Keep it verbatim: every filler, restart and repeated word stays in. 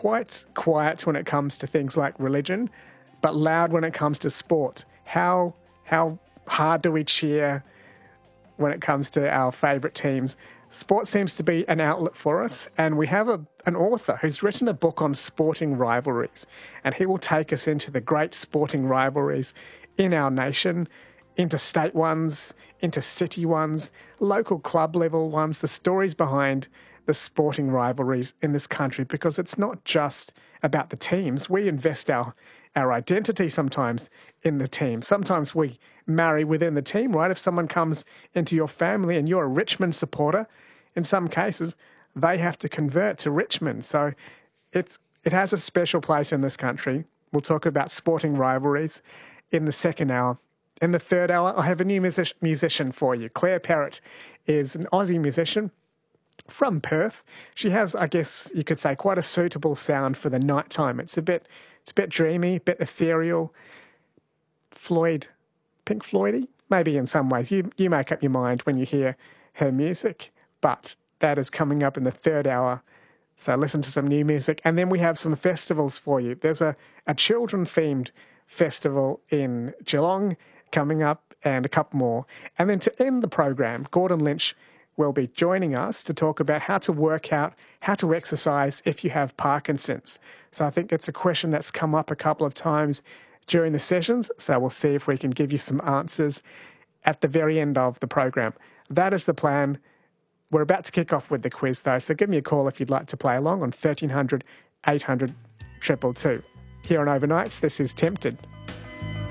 quite quiet when it comes to things like religion, but loud when it comes to sport. How how hard do we cheer when it comes to our favourite teams? Sport seems to be an outlet for us, and we have a, an author who's written a book on sporting rivalries, and he will take us into the great sporting rivalries in our nation, interstate ones, intercity ones, local club level ones, the stories behind the sporting rivalries in this country, because it's not just about the teams. We invest our, our identity sometimes in the team. Sometimes we marry within the team, right? If someone comes into your family and you're a Richmond supporter, in some cases, they have to convert to Richmond. So it's, it has a special place in this country. We'll talk about sporting rivalries in the second hour. In the third hour, I have a new music- musician for you. Claire Perrott is an Aussie musician from Perth. She has, I guess you could say, quite a suitable sound for the nighttime. It's a bit, it's a bit dreamy, a bit ethereal. Floyd, Pink Floydy, maybe in some ways. You you make up your mind when you hear her music, but that is coming up in the third hour. So listen to some new music, and then we have some festivals for you. There's a, a children-themed festival in Geelong coming up, and a couple more. And then to end the program, Gordon Lynch will be joining us to talk about how to work out, how to exercise if you have Parkinson's. So I think it's a question that's come up a couple of times during the sessions, so we'll see if we can give you some answers at the very end of the program. That is the plan. We're about to kick off with the quiz, though, so give me a call if you'd like to play along on thirteen hundred, eight hundred, two two two. Here on Overnights, this is Tempted.